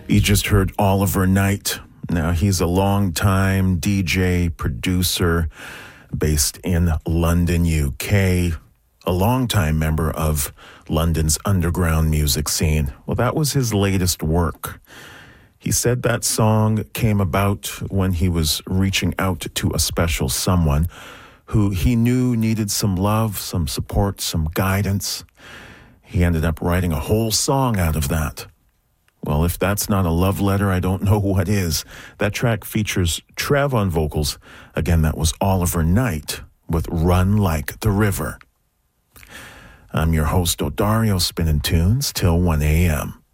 You just heard Oliver Knight. Now, he's a longtime DJ, producer based in London, UK, a longtime member of London's underground music scene. Well, that was his latest work. He said that song came about when he was reaching out to a special someone who he knew needed some love, some support, some guidance. He ended up writing a whole song out of that. Well, if that's not a love letter, I don't know what is. That track features Trev on vocals. Again, that was Oliver Knight with Run Like the River. I'm your host, Odario, spinning tunes till 1 a.m.